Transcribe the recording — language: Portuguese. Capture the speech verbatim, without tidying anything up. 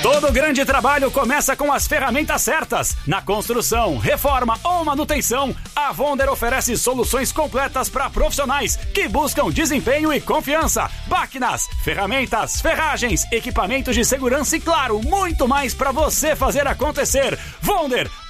Todo grande trabalho começa com as ferramentas certas. Na construção, reforma ou manutenção, a Wonder oferece soluções completas para profissionais que buscam desempenho e confiança. Máquinas, ferramentas, ferragens, equipamentos de segurança e, claro, muito mais para você fazer acontecer. Wonder,